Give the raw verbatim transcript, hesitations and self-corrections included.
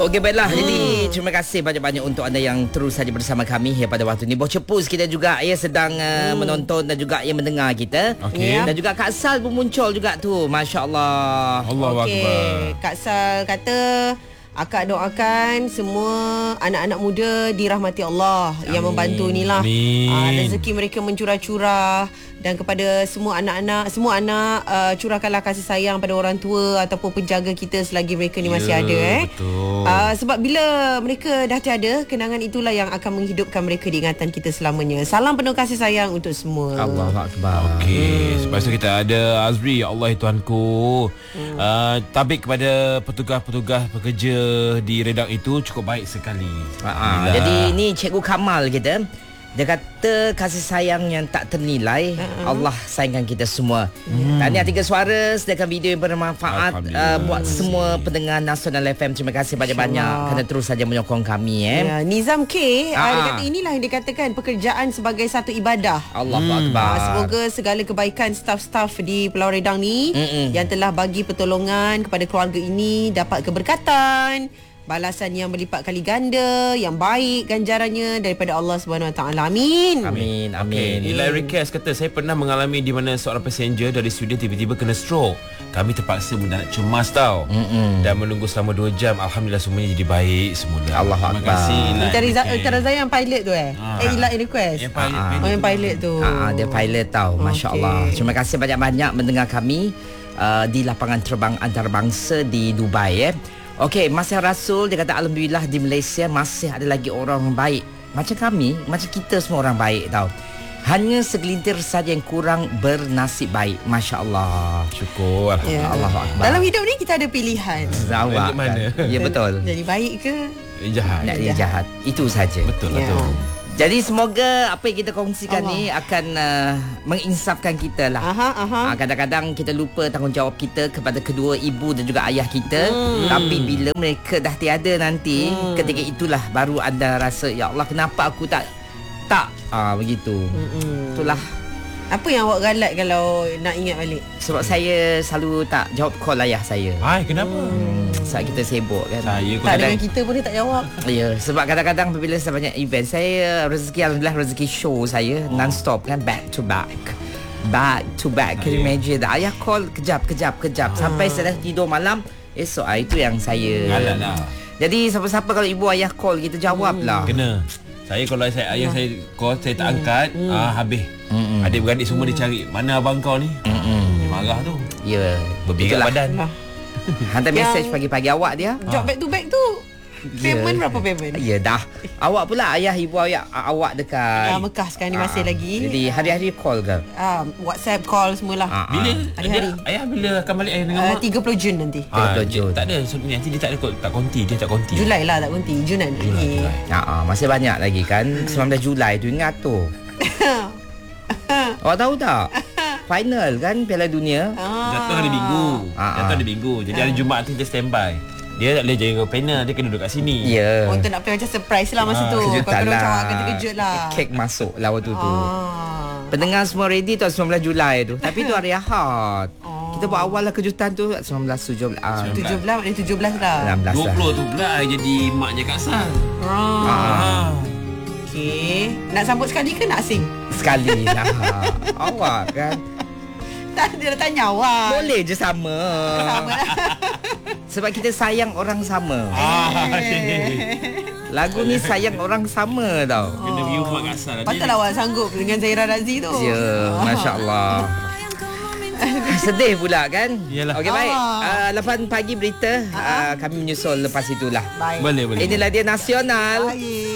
Okey, baiklah. Hmm. Jadi terima kasih banyak-banyak untuk anda yang terus saja bersama kami ya pada waktu ini. Bocor Pus kita juga ya sedang uh, hmm. menonton dan juga ya mendengar kita. Okay. Dan juga Kak Sal pun muncul juga tu. Masya-Allah. Allahu Okey, Akbar. Kak Sal kata akak doakan semua anak-anak muda dirahmati Allah. Amin. Yang membantu ni lah. Uh, rezeki mereka mencurah-curah. Dan kepada semua anak-anak, semua anak uh, curahkanlah kasih sayang pada orang tua ataupun penjaga kita selagi mereka ni masih ya, ada eh. Betul. Uh, sebab bila mereka dah tiada, kenangan itulah yang akan menghidupkan mereka di ingatan kita selamanya. Salam penuh kasih sayang untuk semua. Allahu Akbar. Okey, hmm. Sebab itu kita ada Azri, ya Allah Tuhanku. Hmm. Uh, tabik kepada petugas-petugas pekerja di redak itu cukup baik sekali. Ha, jadi ni Cikgu Kamal kita. Dia kata kasih sayang yang tak ternilai. uh-huh. Allah sayangkan kita semua. hmm. Tahniah tiga suara. Sediakan video yang bermanfaat uh, buat semua pendengar Nasional F M. Terima kasih banyak-banyak kerana terus saja menyokong kami eh. Ya, Nizam K uh, Ah. dia kata inilah yang dikatakan pekerjaan sebagai satu ibadah. Allahu Hmm. Akbar. Uh, semoga segala kebaikan staf-staf di Pulau Redang ni Mm-mm. yang telah bagi pertolongan kepada keluarga ini dapat keberkatan, balasan yang berlipat kali ganda, yang baik ganjarannya daripada Allah Subhanahu Wa Taala. Amin. Amin. Amin. Okay. Eli Request kata, saya pernah mengalami di mana seorang passenger dari Sweden tiba-tiba kena stroke. Kami terpaksa mendarat cemas tau. Mm-mm. Dan menunggu selama dua jam. Alhamdulillah semuanya jadi baik semula. Allahu Terima Akbar. kasih. Utara Zaya yang pilot tu eh? Ah. Eh Eli Request. Yang pilot, Oh, pilot yang pilot tu. Ah, dia pilot tau. Masya Allah. Okey. Terima kasih banyak-banyak mendengar kami uh, di lapangan terbang antarabangsa di Dubai eh. Okey, Masih Rasul dia kata alhamdulillah di Malaysia masih ada lagi orang baik. Macam kami, macam kita semua orang baik tau. Hanya segelintir saja yang kurang bernasib baik. Masya-Allah. Syukur. Ya. Allahu Akbar. Dalam hidup ni kita ada pilihan. Zawak. Mana? Ya betul. Jadi baik ke? Jahat. Nak dia jahat. Itu saja. Betul lah Ya. tu. Jadi semoga apa yang kita kongsikan Allah. ni akan uh, menginsafkan kita lah. Aha, aha. Uh, kadang-kadang kita lupa tanggungjawab kita kepada kedua ibu dan juga ayah kita. Hmm. Tapi bila mereka dah tiada nanti, hmm. ketika itulah baru anda rasa, ya Allah kenapa aku tak tak ah uh, begitu. Hmm. Itulah. Apa yang awak galat kalau nak ingat balik? Sebab saya selalu tak jawab call ayah saya. Hai, kenapa? Hmm, sebab kita sibuk kan. Saya Tak dengan kita pun dia tak jawab. Ya, sebab kadang-kadang apabila saya banyak event, saya rezeki alhamdulillah rezeki show saya oh. non-stop kan, back to back. Back to back. Can you imagine? Ayah call kejap kejap kejap sampai saya dah tidur malam, esok ah itu yang saya. Galat lah. Jadi siapa-siapa kalau ibu ayah call kita jawablah. Kena. Saya kalau saya ayah saya call saya tak angkat, ah habis. Mm-mm. Adik-beradik semua dia cari, mana abang kau ni? Mm-mm. Dia marah tu. Ya, Berbigat badan. Lah. Hantar mesej pagi-pagi awak dia. Job back to back tu payment berapa payment? Ya dah. Awak pula ayah ibu ayah awak dekat Ah, Mekah sekarang ni masih Ah, lagi. Jadi hari-hari call ke? Ah, WhatsApp call semualah. Ah, Bila Hari-hari. dia, ayah bila akan balik ayah dengan Uh, mak? tiga puluh Jun nanti. Ah, tiga puluh dia, Jun. tak ada so, nanti dia tak ada tak konti, dia tak konti. Julai lah tak berhenti. Junan. Julai, Okay. Julai. Ha ah, masih banyak lagi kan. sembilan belas Julai tu ingat tu. Awak tahu tak? Final kan Piala Dunia. Jatuh hari Minggu. Ah, Jatuh ah. hari Minggu. Jadi hari Jumaat tu dia standby. Dia tak boleh jaga panel, dia kena duduk kat sini. Ya. Oh, tu nak play macam surprise lah masa Ah, tu. Kejutan Kau kena lah. macam awak akan terkejut lah. Kek masuk lah waktu tu. Ah. Pendengar semua ready tu sembilan belas Julai tu. Tapi tu hari Ahad. Oh. Kita buat awal lah kejutan tu sembilan belas, tujuh belas. tujuh belas maknanya tujuh belas lah. enam belas dua lah. puluh tu pula jadi maknya Kak Sal. Ah. Ah. Okay. Nak sambut sekali ke nak sing? Sekali lah. Awak kan. Tak, dia dah tanya awak. Boleh je sama. Sama lah. Sebab kita sayang orang sama. Ah, Lagu ni sayang orang sama tau. kena view mak Kak Sal. Patutlah awak sanggup dengan Zaira Razi tu. Ya, Masya Allah. Sedih pula kan. Yalah. Okey baik. Ah. Uh, lapan pagi berita uh, kami menyusul lepas itulah. Baik. Boleh boleh. Inilah dia Nasional. Baik.